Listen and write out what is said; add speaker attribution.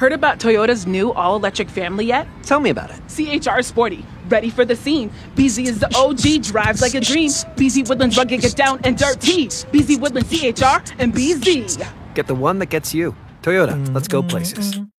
Speaker 1: Heard about Toyota's new all-electric family yet?
Speaker 2: Tell me about it.
Speaker 1: CHR Sporty, ready for the scene. BZ is the OG, drives like a dream. BZ Woodlands rugged, get down and dirty. BZ Woodlands CHR and BZ.
Speaker 2: Get the one that gets you. Toyota, let's go places.